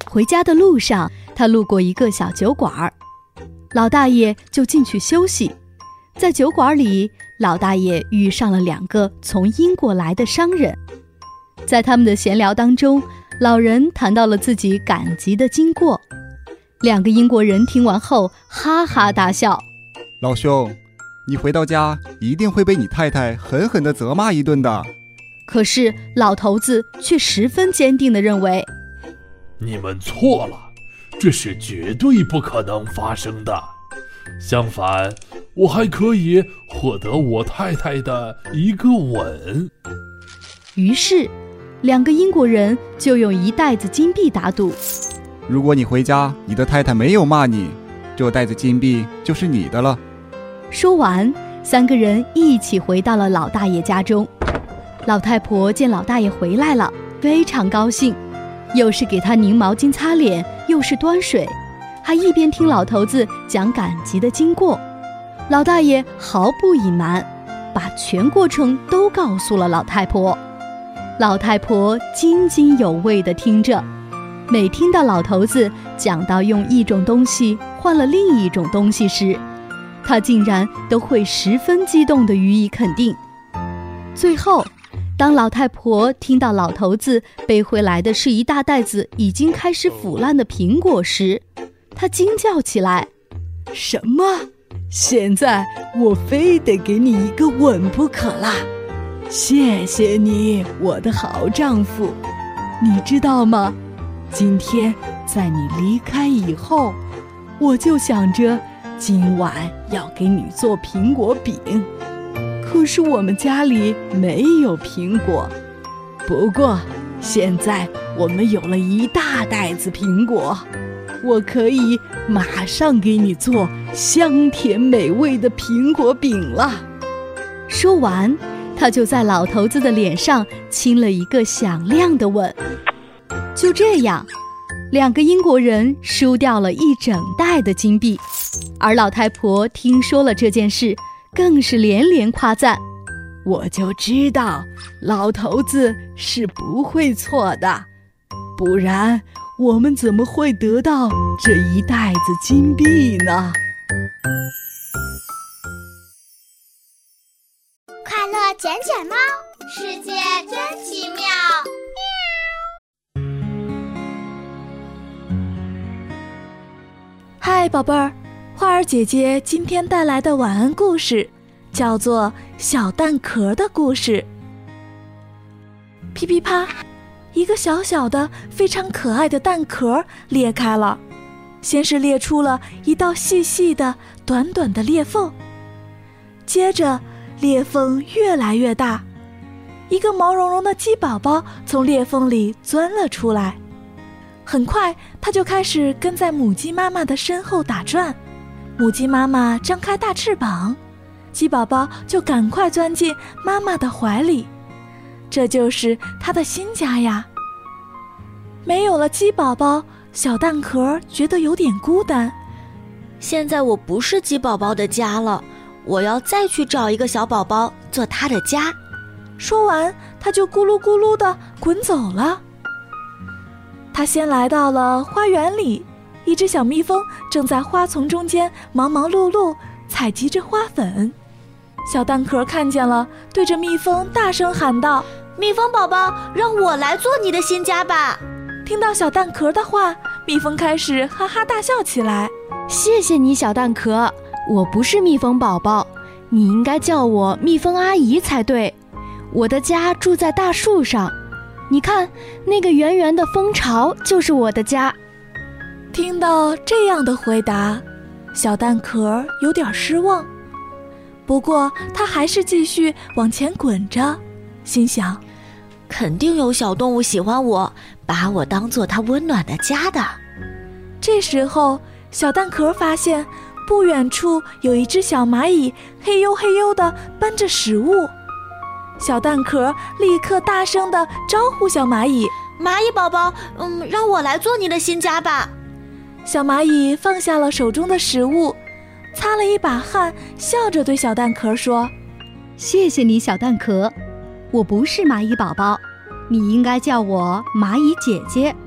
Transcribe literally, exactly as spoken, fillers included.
回家的路上，他路过一个小酒馆，老大爷就进去休息。在酒馆里，老大爷遇上了两个从英国来的商人。在他们的闲聊当中，老人谈到了自己赶集的经过。两个英国人听完后哈哈大笑。 老兄，你回到家一定会被你太太狠狠地责骂一顿的。 可是老头子却十分坚定地认为， 你们错了，这是绝对不可能发生的。相反，我还可以获得我太太的一个吻。 于是两个英国人就用一袋子金币打赌， 如果你回家你的太太没有骂你，这袋子金币就是你的了。 说完，三个人一起回到了老大爷家中。老太婆见老大爷回来了，非常高兴，又是给他拧毛巾擦脸，又是端水，还一边听老头子讲赶集的经过。老大爷毫不隐瞒，把全过程都告诉了老太婆。老太婆津津有味地听着，每听到老头子讲到用一种东西换了另一种东西时，她竟然都会十分激动地予以肯定。最后，当老太婆听到老头子背回来的是一大袋子已经开始腐烂的苹果时，她惊叫起来： 什么？现在我非得给你一个吻不可啦！谢谢你，我的好丈夫。你知道吗？今天在你离开以后，我就想着今晚要给你做苹果饼。可是我们家里没有苹果，不过现在我们有了一大袋子苹果，我可以马上给你做香甜美味的苹果饼了。 说完，他就在老头子的脸上亲了一个响亮的吻。就这样，两个英国人输掉了一整袋的金币，而老太婆听说了这件事，更是连连夸赞。 我就知道老头子是不会错的，不然我们怎么会得到这一袋子金币呢？ 快乐捡捡猫，世界真奇妙。 嗨，宝贝儿，花儿姐姐今天带来的晚安故事叫做《小蛋壳的故事》。噼噼啪，一个小小的非常可爱的蛋壳裂开了，先是裂出了一道细细的短短的裂缝，接着裂缝越来越大，一个毛茸茸的鸡宝宝从裂缝里钻了出来。很快，它就开始跟在母鸡妈妈的身后打转。母鸡妈妈张开大翅膀，鸡宝宝就赶快钻进妈妈的怀里，这就是它的新家呀。没有了鸡宝宝，小蛋壳觉得有点孤单。 现在我不是鸡宝宝的家了，我要再去找一个小宝宝做他的家。 说完，它就咕噜咕噜地滚走了。它先来到了花园里，一只小蜜蜂正在花丛中间忙忙碌碌采集着花粉。小蛋壳看见了，对着蜜蜂大声喊道： 蜜蜂宝宝，让我来做你的新家吧。 听到小蛋壳的话，蜜蜂开始哈哈大笑起来。 谢谢你，小蛋壳，我不是蜜蜂宝宝，你应该叫我蜜蜂阿姨才对。我的家住在大树上，你看那个圆圆的蜂巢就是我的家。 听到这样的回答，小蛋壳有点失望，不过他还是继续往前滚着，心想肯定有小动物喜欢我，把我当做它温暖的家的。 这时候小蛋壳发现不远处有一只小蚂蚁嘿呦嘿呦地搬着食物。小蛋壳立刻大声地招呼小蚂蚁： 蚂蚁宝宝，嗯，让我来做你的新家吧。 小蚂蚁放下了手中的食物，擦了一把汗，笑着对小蛋壳说： 谢谢你，小蛋壳，我不是蚂蚁宝宝，你应该叫我蚂蚁姐姐。